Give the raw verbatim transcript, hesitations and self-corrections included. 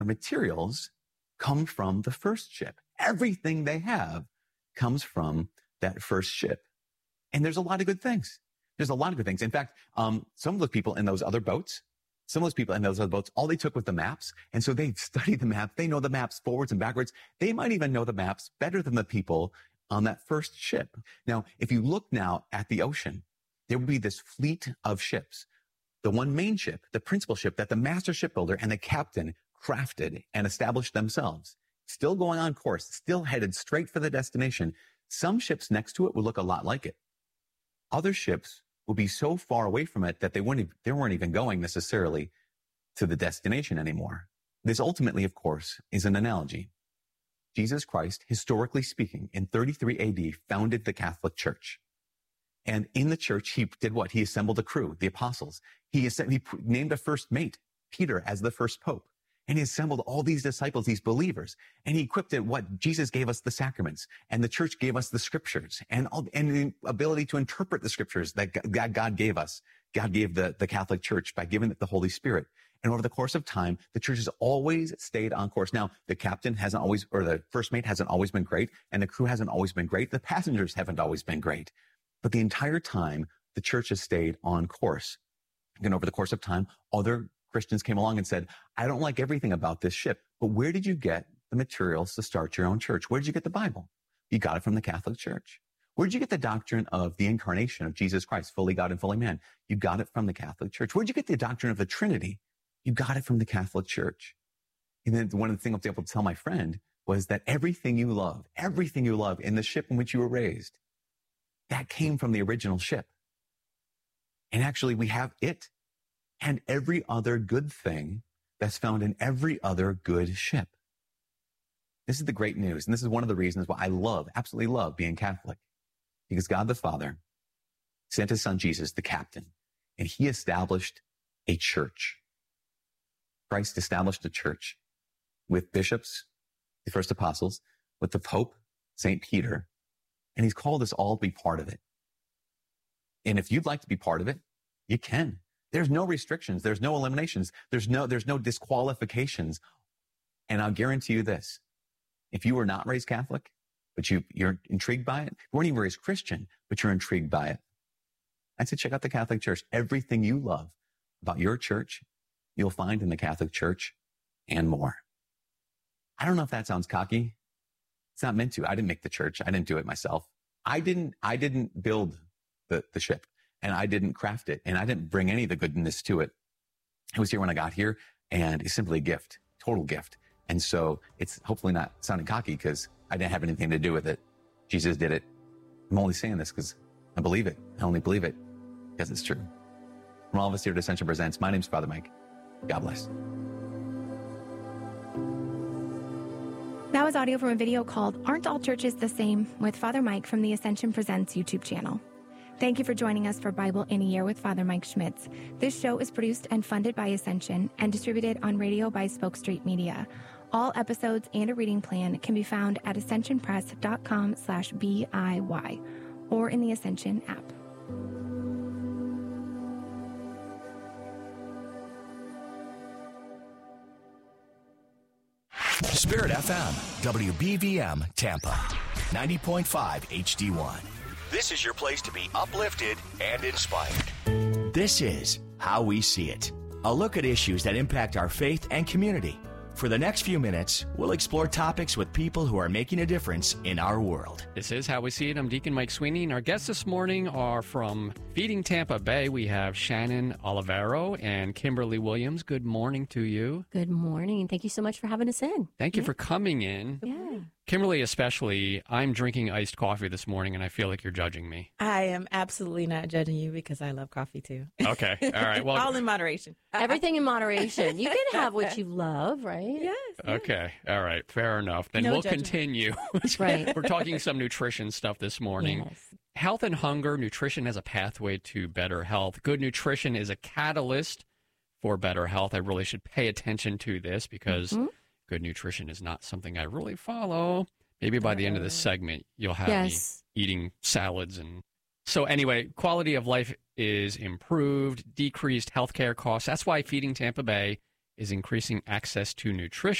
The materials come from the first ship. Everything they have comes from that first ship. And there's a lot of good things. There's a lot of good things. In fact, um, some of those people in those other boats, some of those people in those other boats, all they took was the maps. And so they studied the maps. They know the maps forwards and backwards. They might even know the maps better than the people on that first ship. Now, if you look now at the ocean, there will be this fleet of ships. The one main ship, the principal ship that the master shipbuilder and the captain crafted and established themselves, still going on course, still headed straight for the destination. Some ships next to it will look a lot like it. Other ships will be so far away from it that they weren't, they weren't even going necessarily to the destination anymore. This ultimately, of course, is an analogy. Jesus Christ, historically speaking, in thirty-three A D, founded the Catholic Church. And in the church, he did what? He assembled a crew, the apostles. He, he named a first mate, Peter, as the first pope. And he assembled all these disciples, these believers, and he equipped it what? Jesus gave us the sacraments, and the church gave us the scriptures, and all, and the ability to interpret the scriptures that God, God gave us. God gave the, the Catholic Church by giving it the Holy Spirit. And over the course of time, the church has always stayed on course. Now, the captain hasn't always, or the first mate hasn't always been great, and the crew hasn't always been great. The passengers haven't always been great. But the entire time, the church has stayed on course. And over the course of time, other Christians came along and said, I don't like everything about this ship, but where did you get the materials to start your own church? Where did you get the Bible? You got it from the Catholic Church. Where did you get the doctrine of the incarnation of Jesus Christ, fully God and fully man? You got it from the Catholic Church. Where did you get the doctrine of the Trinity? You got it from the Catholic Church. And then one of the things I was able to tell my friend was that everything you love, everything you love in the ship in which you were raised, that came from the original ship. And actually, we have it and every other good thing that's found in every other good ship. This is the great news. And this is one of the reasons why I love, absolutely love being Catholic. Because God the Father sent his son Jesus, the captain, and he established a church. Christ established a church with bishops, the first apostles, with the Pope, Saint Peter, and he's called us all to be part of it. And if you'd like to be part of it, you can. There's no restrictions. There's no eliminations. There's no, there's no disqualifications. And I'll guarantee you this. If you were not raised Catholic, but you, you're intrigued by it, you weren't even raised Christian, but you're intrigued by it, I'd say check out the Catholic Church. Everything you love about your church, you'll find in the Catholic Church and more. I don't know if that sounds cocky. It's not meant to. I didn't make the church. I didn't do it myself. I didn't, I didn't build the, the ship, and I didn't craft it, and I didn't bring any of the goodness to it. It was here when I got here, and it's simply a gift, total gift. And so it's hopefully not sounding cocky because I didn't have anything to do with it. Jesus did it. I'm only saying this because I believe it. I only believe it because it's true. From all of us here at Ascension Presents, my name's Father Mike. God bless. That was audio from a video called Aren't All Churches the Same? With Father Mike from the Ascension Presents YouTube channel. Thank you for joining us for Bible in a Year with Father Mike Schmitz. This show is produced and funded by Ascension and distributed on radio by Spoke Street Media. All episodes and a reading plan can be found at ascensionpress.com slash B-I-Y or in the Ascension app. Spirit F M, W B V M, Tampa, ninety point five H D one. This is your place to be uplifted and inspired. This is How We See It, a look at issues that impact our faith and community. For the next few minutes, we'll explore topics with people who are making a difference in our world. This is How We See It. I'm Deacon Mike Sweeney, and our guests this morning are from Feeding Tampa Bay. We have Shannon Olivero and Kimberly Williams. Good morning to you. Good morning. Thank you so much for having us in. Thank you yeah. for coming in. Yeah. Kimberly, especially, I'm drinking iced coffee this morning, and I feel like you're judging me. I am absolutely not judging you because I love coffee, too. Okay. All right. Well, all in moderation. Everything in moderation. You can have what you love, right? Yes. yes. Okay. All right. Fair enough. Then no we'll judgment. continue. Right. We're talking some nutrition stuff this morning. Yes. Health and hunger, nutrition as a pathway to better health. Good nutrition is a catalyst for better health. I really should pay attention to this because mm-hmm. good nutrition is not something I really follow. Maybe by the end of this segment, you'll have yes. me eating salads. And so anyway, quality of life is improved, decreased healthcare costs. That's why Feeding Tampa Bay is increasing access to nutrition